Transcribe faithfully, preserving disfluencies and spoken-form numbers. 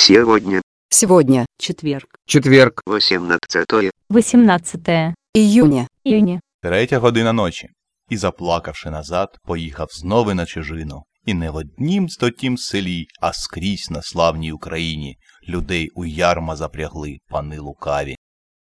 Сегодня Сегодня четверг, Четверг. восемнадцатое вісімнадцяте июня. іюня. Третя година ночі. І, заплакавши назад, поїхав знову на чужину. І не в однім стотім селі, а скрізь на славній Україні людей у ярма запрягли пани лукаві.